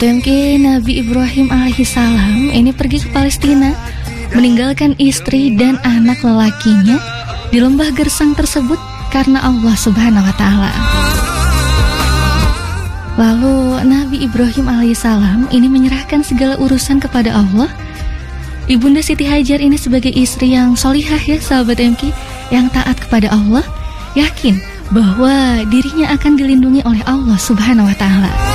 TMK Nabi Ibrahim alaihissalam ini pergi ke Palestina, meninggalkan istri dan anak lelakinya di lembah gersang tersebut karena Allah Subhanahu wa Ta'ala. Lalu Nabi Ibrahim alaihissalam ini menyerahkan segala urusan kepada Allah. Ibunda Siti Hajar ini sebagai istri yang solihah ya sahabat MK, yang taat kepada Allah, yakin bahwa dirinya akan dilindungi oleh Allah Subhanahu wa Ta'ala.